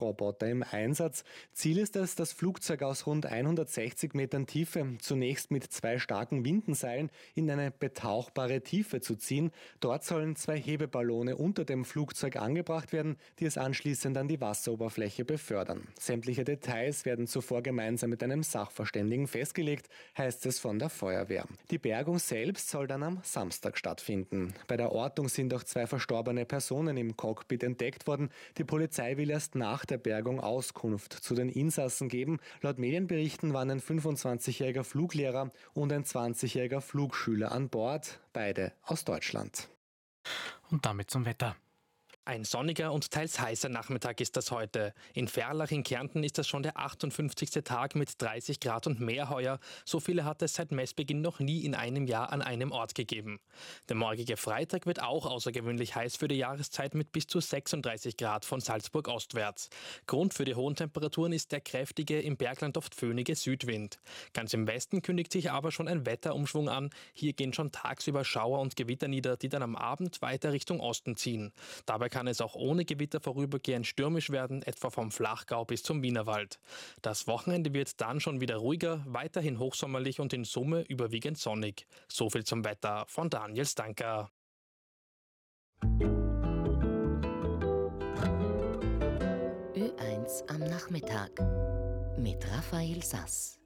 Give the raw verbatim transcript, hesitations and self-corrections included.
Roboter im Einsatz. Ziel ist es, das Flugzeug aus rund hundertsechzig Metern Tiefe zunächst mit zwei starken Windenseilen in eine betauchbare Tiefe zu ziehen. Dort sollen zwei Hebeballone unter dem Flugzeug angebracht werden, die es anschließend an die Wasseroberfläche befördern. Sämtliche Details werden zuvor gemeinsam mit einem Sachverständigen festgelegt, heißt es von der Feuerwehr. Die Bergung selbst soll dann am Samstag stattfinden. Bei der Ortung sind auch zwei verstorbene Personen im Cockpit entdeckt worden. Die Polizei will erst nach der Bergung Auskunft zu den Insassen geben. Laut Medienberichten waren ein fünfundzwanzigjähriger Fluglehrer und ein zwanzigjähriger Flugschüler an Bord, beide aus Deutschland. Und damit zum Wetter. Ein sonniger und teils heißer Nachmittag ist das heute. In Ferlach in Kärnten ist das schon der achtundfünfzigste Tag mit dreißig Grad und mehr heuer. So viele hat es seit Messbeginn noch nie in einem Jahr an einem Ort gegeben. Der morgige Freitag wird auch außergewöhnlich heiß für die Jahreszeit mit bis zu sechsunddreißig Grad von Salzburg ostwärts. Grund für die hohen Temperaturen ist der kräftige, im Bergland oft föhnige Südwind. Ganz im Westen kündigt sich aber schon ein Wetterumschwung an. Hier gehen schon tagsüber Schauer und Gewitter nieder, die dann am Abend weiter Richtung Osten ziehen. Dabei kann es auch ohne Gewitter vorübergehend stürmisch werden, etwa vom Flachgau bis zum Wienerwald. Das Wochenende wird dann schon wieder ruhiger, weiterhin hochsommerlich und in Summe überwiegend sonnig. So viel zum Wetter von Daniel Stanker. Ö eins am Nachmittag mit Raphael Sass.